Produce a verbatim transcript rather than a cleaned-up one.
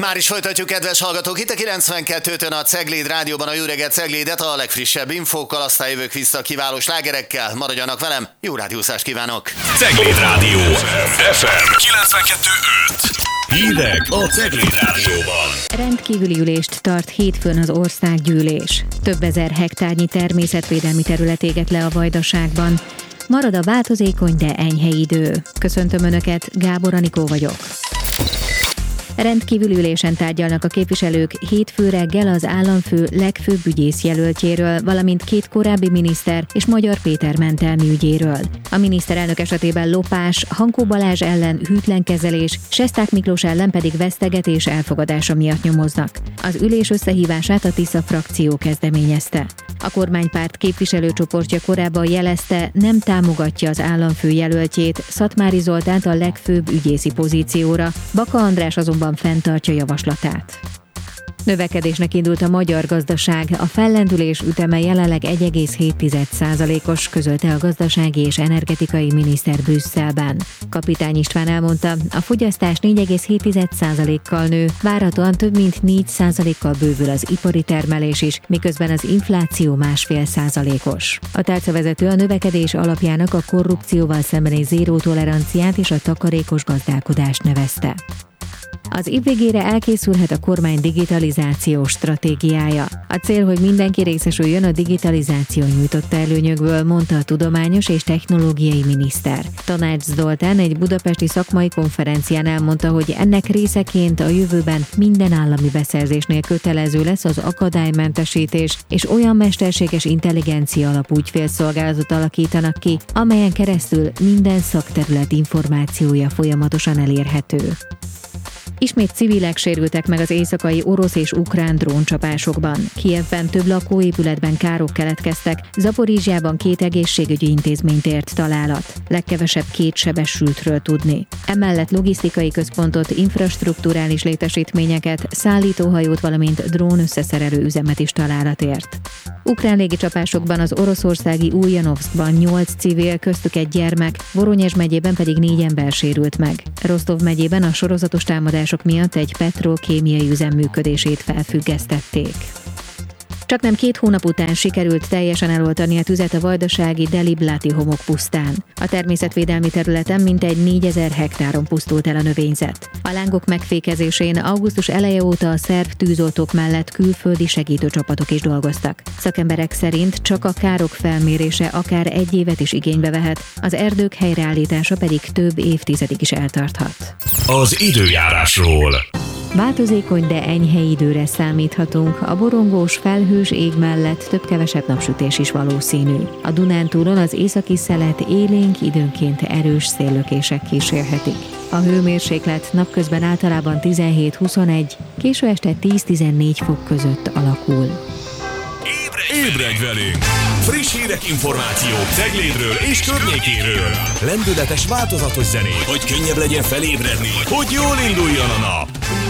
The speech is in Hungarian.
Már is folytatjuk, kedves hallgatók, itt a kilencvenkettőn a Cegléd Rádióban a Jó reggelt Ceglédet a legfrissebb infókkal, aztán jövök vissza kiváló slágerekkel. Maradjanak velem, jó rádiózást kívánok! Cegléd Rádió ef em kilencvenkettő öt. Hírek a Cegléd Rádióban. Rendkívüli ülést tart hétfőn az országgyűlés. Több ezer hektárnyi természetvédelmi terület éget le a Vajdaságban. Marad a változékony, de enyhe idő. Köszöntöm Önöket, Gábor Anikó vagyok. Rendkívüli ülésen tárgyalnak a képviselők hétfő reggel az államfő legfőbb ügyész jelöltjéről, valamint két korábbi miniszter és Magyar Péter mentelmi ügyéről. A miniszterelnök esetében lopás, Hankó Balázs ellen hűtlenkezelés, Sesták Miklós ellen pedig vesztegetés elfogadása miatt nyomoznak. Az ülés összehívását a Tisza frakció kezdeményezte. A kormánypárt képviselőcsoportja korábban jelezte, nem támogatja az államfő jelöltjét, Szatmári Zoltánt a legfőbb ügyészi pozícióra, Baka András azonban fenntartja javaslatát. Növekedésnek indult a magyar gazdaság, a fellendülés üteme jelenleg egy egész hét százalékos, közölte a gazdasági és energetikai miniszter Brüsszelben. Kapitány István elmondta, a fogyasztás négy egész hét százalékkal nő, várhatóan több mint négy százalékkal bővül az ipari termelés is, miközben az infláció másfél százalékos. A tárcavezető a növekedés alapjának a korrupcióval szembeni zéró toleranciát és a takarékos gazdálkodást nevezte. Az év végére elkészülhet a kormány digitalizációs stratégiája. A cél, hogy mindenki részesüljön a digitalizáció nyújtotta előnyökből, mondta a tudományos és technológiai miniszter. Tanács Zoltán egy budapesti szakmai konferencián elmondta, hogy ennek részeként a jövőben minden állami beszerzésnél kötelező lesz az akadálymentesítés, és olyan mesterséges intelligencia alapú ügyfélszolgálatot alakítanak ki, amelyen keresztül minden szakterület információja folyamatosan elérhető. Ismét civilek sérültek meg az éjszakai orosz és ukrán dróncsapásokban. Kijevben több lakóépületben károk keletkeztek, Zaporízsjában két egészségügyi intézményt ért találat. Legkevesebb két sebesültről tudni. Emellett logisztikai központot, infrastrukturális létesítményeket, szállítóhajót, valamint drón összeszerelő üzemet is találat ért. Ukrán légicsapásokban az oroszországi Uljanovszkban nyolc civil, köztük egy gyermek, Voronyezs megyében pedig négy ember sérült meg. Rostov megyében a sorozatos támadások miatt egy petrokémiai üzem működését felfüggesztették. Csaknem két hónap után sikerült teljesen eloltani a tüzet a vajdasági Delibláti homokpusztán. A természetvédelmi területen mintegy négyezer hektáron pusztult el a növényzet. A lángok megfékezésén augusztus eleje óta a szerb tűzoltók mellett külföldi segítőcsapatok is dolgoztak. Szakemberek szerint csak a károk felmérése akár egy évet is igénybe vehet, az erdők helyreállítása pedig több évtizedig is eltarthat. Az időjárásról. Változékony, de enyhe időre számíthatunk. A borongós, felhős ég mellett több-kevesebb napsütés is valószínű. A Dunántúlon az északi szelet élénk, időnként erős széllökések kísérhetik. A hőmérséklet napközben általában tizenhét-huszonegy, késő este tíz-tizennégy fok között alakul. Ébredj velünk! Friss hírek, információk Ceglédről és környékéről. Lendületes, változatos zenék, hogy könnyebb legyen felébredni, hogy jól induljon a nap.